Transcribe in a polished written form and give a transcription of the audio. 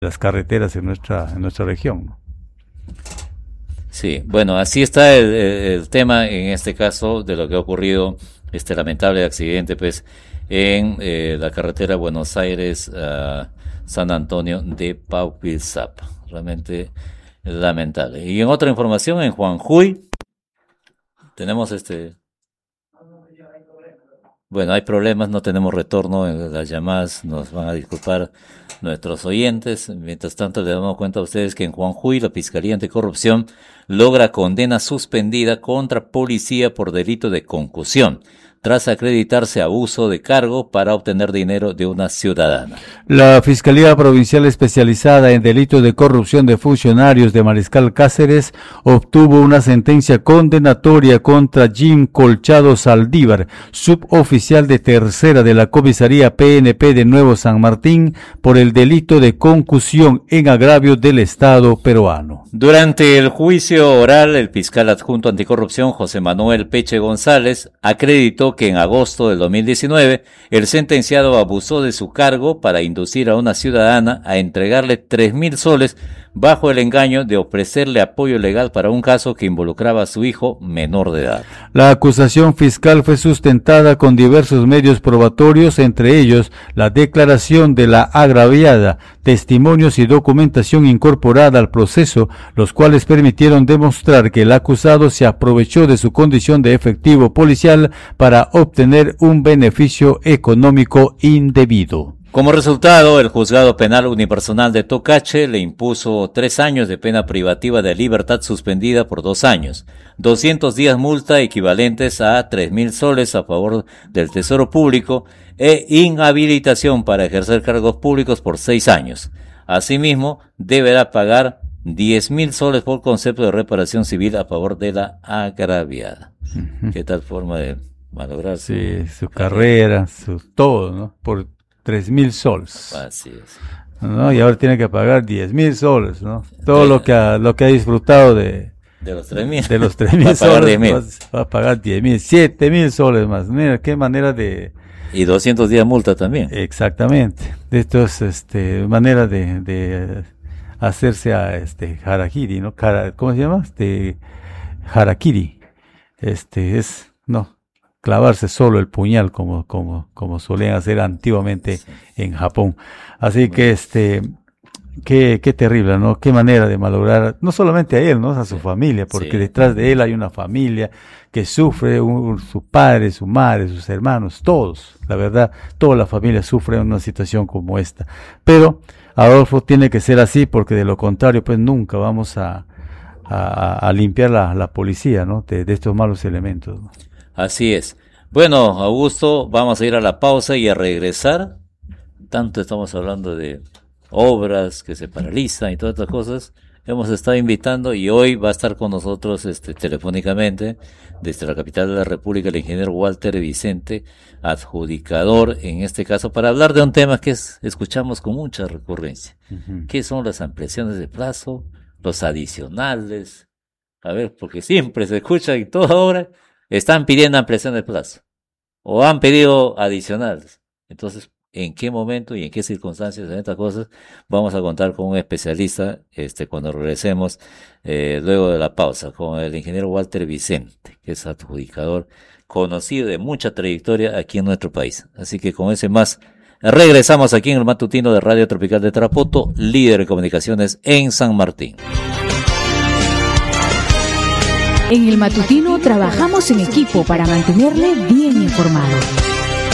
las carreteras en nuestra región, ¿no? Sí, bueno, así está el tema en este caso de lo que ha ocurrido, este lamentable accidente, pues, en la carretera Buenos Aires San Antonio de Pauquilzapa. Realmente lamentable. Y en otra información, en Juanjuy, tenemos Bueno, hay problemas, no tenemos retorno en las llamadas, nos van a disculpar nuestros oyentes. Mientras tanto, le damos cuenta a ustedes que en Juanjuy la Fiscalía Anticorrupción logra condena suspendida contra policía por delito de concusión, tras acreditarse abuso de cargo para obtener dinero de una ciudadana. La Fiscalía Provincial Especializada en Delitos de Corrupción de Funcionarios de Mariscal Cáceres obtuvo una sentencia condenatoria contra Jim Colchado Saldívar, suboficial de tercera de la Comisaría PNP de Nuevo San Martín, por el delito de concusión en agravio del Estado peruano. Durante el juicio oral, el fiscal adjunto anticorrupción José Manuel Peche González acreditó que en agosto del 2019 el sentenciado abusó de su cargo para inducir a una ciudadana a entregarle 3,000 soles bajo el engaño de ofrecerle apoyo legal para un caso que involucraba a su hijo menor de edad. La acusación fiscal fue sustentada con diversos medios probatorios, entre ellos la declaración de la agraviada, testimonios y documentación incorporada al proceso, los cuales permitieron demostrar que el acusado se aprovechó de su condición de efectivo policial para obtener un beneficio económico indebido. Como resultado, el Juzgado Penal Unipersonal de Tocache le impuso 3 años de pena privativa de libertad suspendida por 2 años, 200 días multa equivalentes a 3,000 soles a favor del Tesoro Público e inhabilitación para ejercer cargos públicos por 6 años. Asimismo, deberá pagar 10,000 soles por concepto de reparación civil a favor de la agraviada. ¿Qué tal forma de malograr su carrera, su todo, ¿no? Por 3,000 soles. Así es. ¿No? Y ahora tiene que pagar 10,000 soles, ¿no? Todo lo que ha disfrutado de los 3,000. De los 3,000 soles va a pagar 10,000, 7,000 soles más. Mira, qué manera de... Y 200 días multa también. Exactamente. Esto es manera de hacerse a harakiri, ¿no? ¿Cómo se llama? Harakiri. Clavarse solo el puñal como solían hacer antiguamente en Japón. Así que qué terrible, ¿no? Qué manera de malograr, no solamente a él, ¿no? A su familia, porque detrás de él hay una familia que sufre, su padre, su madre, sus hermanos, todos, la verdad, toda la familia sufre en una situación como esta. Pero, Adolfo, tiene que ser así, porque de lo contrario, pues nunca vamos a limpiar la policía, ¿no? De estos malos elementos, ¿no? Así es. Bueno, Augusto, vamos a ir a la pausa y a regresar. Tanto estamos hablando de obras que se paralizan y todas estas cosas. Hemos estado invitando y hoy va a estar con nosotros telefónicamente desde la capital de la República el ingeniero Walter Vicente, adjudicador en este caso, para hablar de un tema que escuchamos con mucha recurrencia. ¿Qué son las ampliaciones de plazo? Los adicionales. A ver, porque siempre se escucha y toda hora están pidiendo ampliación de plazo o han pedido adicionales. Entonces, ¿en qué momento y en qué circunstancias en estas cosas? Vamos a contar con un especialista cuando regresemos luego de la pausa, con el ingeniero Walter Vicente, que es adjudicador conocido de mucha trayectoria aquí en nuestro país. Así que con ese más regresamos aquí en el matutino de Radio Tropical de Tarapoto, líder de comunicaciones en San Martín. En el matutino trabajamos en equipo para mantenerle bien informado.